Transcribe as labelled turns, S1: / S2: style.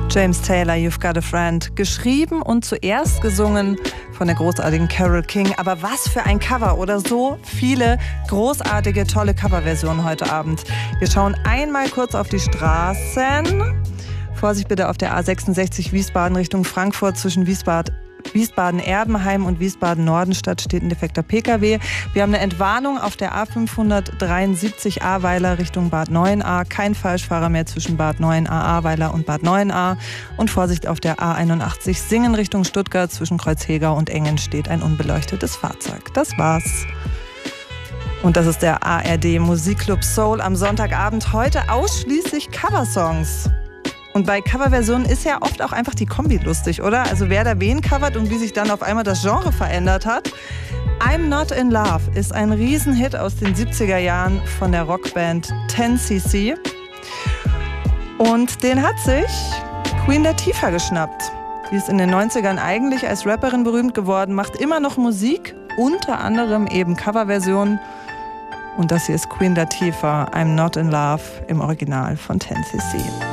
S1: James Taylor, You've Got a Friend, geschrieben und zuerst gesungen von der großartigen Carole King. Aber was für ein Cover oder so viele großartige, tolle Coverversionen heute Abend. Wir schauen einmal kurz auf die Straßen. Vorsicht bitte auf der A66 Wiesbaden Richtung Frankfurt zwischen Wiesbaden-Erbenheim und Wiesbaden-Nordenstadt steht ein defekter Pkw. Wir haben eine Entwarnung auf der A573 Ahrweiler Richtung Bad Neuenahr. Kein Falschfahrer mehr zwischen Bad Neuenahr, Ahrweiler und Bad Neuenahr. Und Vorsicht auf der A81 Singen Richtung Stuttgart zwischen Kreuzhegau und Engen steht ein unbeleuchtetes Fahrzeug. Das war's. Und das ist der ARD Musikclub Soul am Sonntagabend. Heute ausschließlich Coversongs. Und bei Coverversionen ist ja oft auch einfach die Kombi lustig, oder? Also wer da wen covert und wie sich dann auf einmal das Genre verändert hat. I'm Not in Love ist ein Riesenhit aus den 70er Jahren von der Rockband 10cc. Und den hat sich Queen Latifah geschnappt. Die ist in den 90ern eigentlich als Rapperin berühmt geworden, macht immer noch Musik, unter anderem eben Coverversionen. Und das hier ist Queen Latifah, I'm Not in Love im Original von 10cc.